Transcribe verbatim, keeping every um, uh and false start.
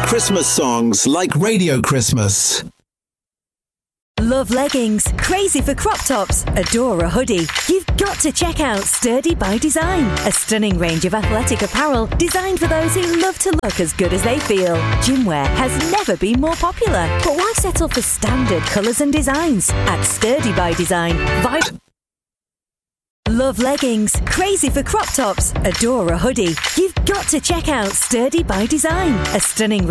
Christmas songs like Radio Christmas. Love leggings, crazy for crop tops, adore a hoodie? You've got to check out Sturdy by Design, a stunning range of athletic apparel designed for those who love to look as good as they feel. Gymwear has never been more popular, but why settle for standard colours and designs? At Sturdy by Design, vi- Love leggings, crazy for crop tops, adore a hoodie? You've got to check out Sturdy by Design, a stunning